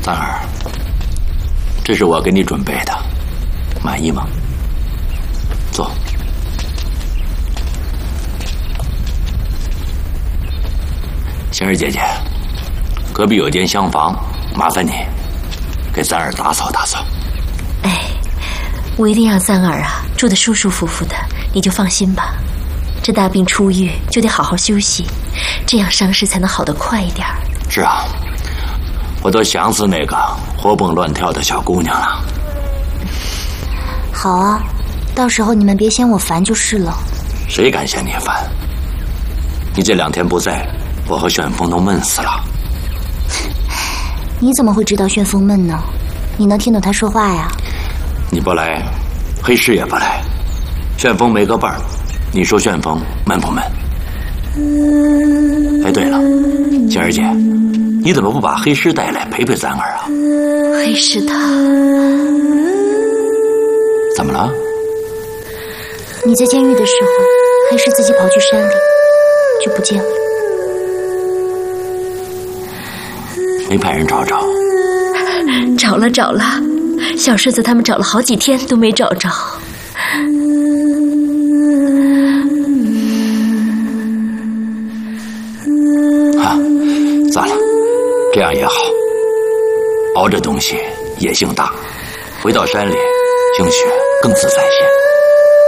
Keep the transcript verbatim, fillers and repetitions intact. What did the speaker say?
三儿，这是我给你准备的，满意吗？坐。仙儿姐姐，隔壁有间厢房，麻烦你给三儿打扫打扫。 哎，我一定让三儿啊住得舒舒服服的，你就放心吧。这大病初愈就得好好休息，这样伤势才能好得快一点。 是啊，我都想死那个活蹦乱跳的小姑娘了。 好啊，到时候你们别嫌我烦就是了。 谁敢嫌你烦？你这两天不在，我和旋风都闷死了。 你怎么会知道旋风闷呢？你能听懂他说话呀？ 你不来，黑狮也不来，旋风没个伴儿，你说旋风闷不闷？哎，对了，仙儿姐，你怎么不把黑狮带来陪陪三儿啊？ 黑狮他怎么了？ 你在监狱的时候，黑狮自己跑去山里，就不见了。 没派人找找？ 找了找了，小顺子他们找了好几天都没找着。 啊，算了，这样也好。熬这东西野性大，回到山里，精血更自在些。